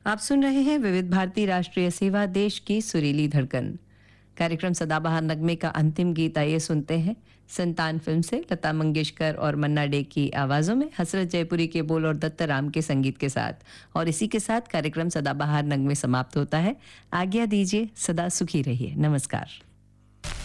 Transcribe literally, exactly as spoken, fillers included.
आप सुन रहे हैं विविध भारती राष्ट्रीय सेवा, देश की सुरीली धड़कन। कार्यक्रम सदाबहार नगमे का अंतिम गीत आइए सुनते हैं। संतान फिल्म से लता मंगेशकर और मन्ना डे की आवाजों में, हसरत जयपुरी के बोल और दत्ता राम के संगीत के साथ। और इसी के साथ कार्यक्रम सदाबहार नगमे समाप्त होता है। आज्ञा दीजिए, सदा सुखी रहिए। नमस्कार।